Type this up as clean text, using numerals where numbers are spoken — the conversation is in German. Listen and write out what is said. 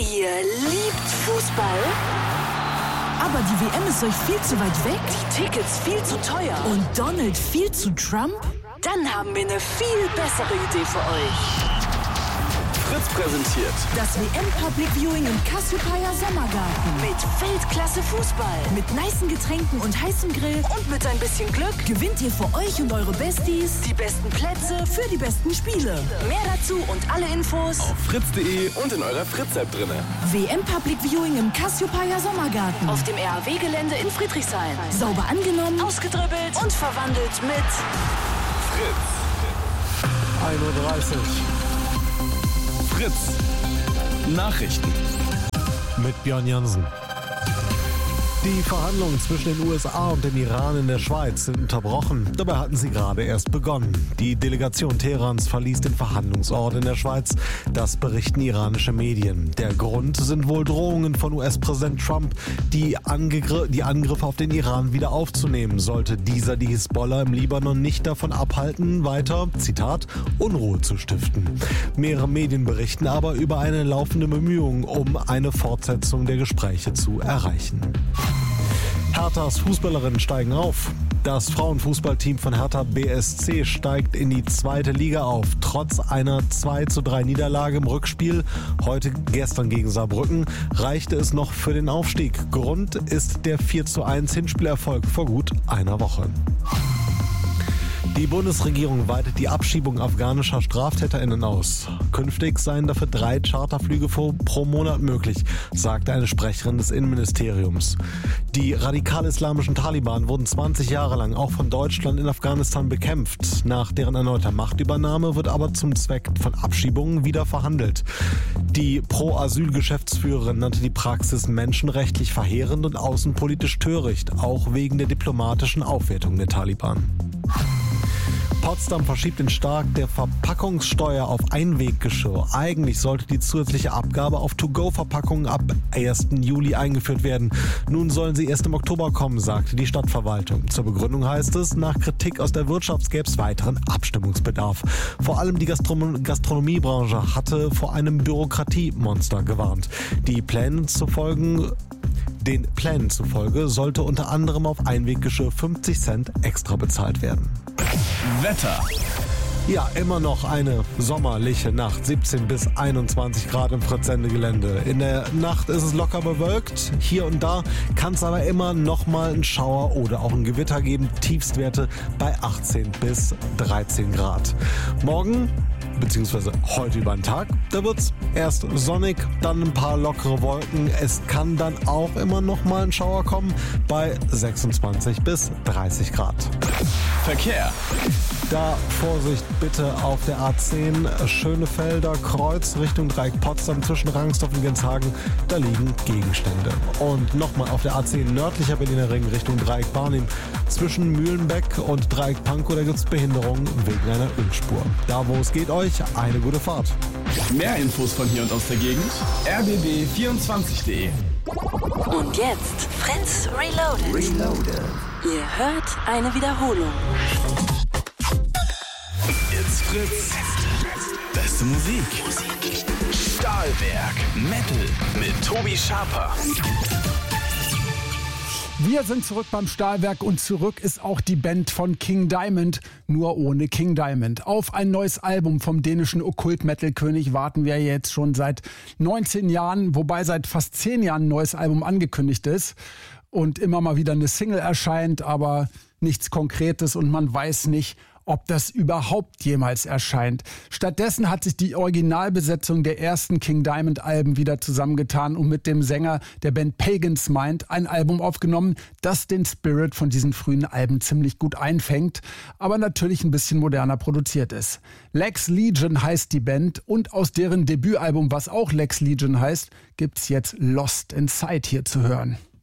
Ihr liebt Fußball? Aber die WM ist euch viel zu weit weg? Die Tickets viel zu teuer? Und Donald viel zu Trump? Dann haben wir eine viel bessere Idee für euch. Fritz präsentiert das WM Public Viewing im Cassiopeia Sommergarten. Mit Weltklasse Fußball. Mit nicen Getränken und heißem Grill. Und mit ein bisschen Glück gewinnt ihr für euch und eure Besties die besten Plätze für die besten Spiele. Mehr dazu und alle Infos auf fritz.de und in eurer Fritz-App drinne. WM Public Viewing im Cassiopeia Sommergarten. Auf dem RAW-Gelände in Friedrichshain. Sauber angenommen, ausgedribbelt und verwandelt mit Fritz. 1:30 Uhr. Fritz. Nachrichten. Mit Björn Jansen. Die Verhandlungen zwischen den USA und dem Iran in der Schweiz sind unterbrochen. Dabei hatten sie gerade erst begonnen. Die Delegation Teherans verließ den Verhandlungsort in der Schweiz. Das berichten iranische Medien. Der Grund sind wohl Drohungen von US-Präsident Trump, die Angriffe auf den Iran wieder aufzunehmen, sollte dieser die Hisbollah im Libanon nicht davon abhalten, weiter, Zitat, Unruhe zu stiften. Mehrere Medien berichten aber über eine laufende Bemühung, um eine Fortsetzung der Gespräche zu erreichen. Herthas Fußballerinnen steigen auf. Das Frauenfußballteam von Hertha BSC steigt in die 2. Liga auf. Trotz einer 2:3 Niederlage im Rückspiel, gestern gegen Saarbrücken, reichte es noch für den Aufstieg. Grund ist der 4:1 Hinspielerfolg vor gut einer Woche. Die Bundesregierung weitet die Abschiebung afghanischer StraftäterInnen aus. Künftig seien dafür 3 Charterflüge pro Monat möglich, sagte eine Sprecherin des Innenministeriums. Die radikal-islamischen Taliban wurden 20 Jahre lang auch von Deutschland in Afghanistan bekämpft. Nach deren erneuter Machtübernahme wird aber zum Zweck von Abschiebungen wieder verhandelt. Die Pro-Asyl-Geschäftsführerin nannte die Praxis menschenrechtlich verheerend und außenpolitisch töricht, auch wegen der diplomatischen Aufwertung der Taliban. Potsdam verschiebt den Start der Verpackungssteuer auf Einweggeschirr. Eigentlich sollte die zusätzliche Abgabe auf To-Go-Verpackungen ab 1. Juli eingeführt werden. Nun sollen sie erst im Oktober kommen, sagte die Stadtverwaltung. Zur Begründung heißt es, nach Kritik aus der Wirtschaft gäbe es weiteren Abstimmungsbedarf. Vor allem die Gastronomiebranche hatte vor einem Bürokratiemonster gewarnt. Den Plänen zufolge sollte unter anderem auf Einweggeschirr 50 Cent extra bezahlt werden. Wetter. Ja, immer noch eine sommerliche Nacht. 17 bis 21 Grad im Fritz-Sende-Gelände. In der Nacht ist es locker bewölkt. Hier und da kann es aber immer noch mal einen Schauer oder auch ein Gewitter geben. Tiefstwerte bei 18 bis 13 Grad. Morgen beziehungsweise heute über den Tag, da wird es erst sonnig, dann ein paar lockere Wolken. Es kann dann auch immer noch mal ein Schauer kommen bei 26 bis 30 Grad. Verkehr. Da Vorsicht bitte auf der A10 Schönefelder Kreuz Richtung Dreieck Potsdam zwischen Rangsdorf und Genshagen. Da liegen Gegenstände. Und nochmal auf der A10 nördlicher Berliner Ring Richtung Dreieck Barnim zwischen Mühlenbeck und Dreieck Pankow, da gibt es Behinderungen wegen einer Ölspur. Da wo es geht euch, eine gute Fahrt. Mehr Infos von hier und aus der Gegend, rbb24.de. Und jetzt Fritz Reloaded. Ihr hört eine Wiederholung. It's Fritz. Beste Musik. Stahlwerk. Metal mit Tobi Schaper. Wir sind zurück beim Stahlwerk und zurück ist auch die Band von King Diamond, nur ohne King Diamond. Auf ein neues Album vom dänischen Okkult-Metal-König warten wir jetzt schon seit 19 Jahren, wobei seit fast 10 Jahren ein neues Album angekündigt ist und immer mal wieder eine Single erscheint, aber nichts Konkretes und man weiß nicht, ob das überhaupt jemals erscheint. Stattdessen hat sich die Originalbesetzung der ersten King Diamond Alben wieder zusammengetan und mit dem Sänger der Band Pagan's Mind ein Album aufgenommen, das den Spirit von diesen frühen Alben ziemlich gut einfängt, aber natürlich ein bisschen moderner produziert ist. Lex Legion heißt die Band und aus deren Debütalbum, was auch Lex Legion heißt, gibt's jetzt Lost Inside hier zu hören.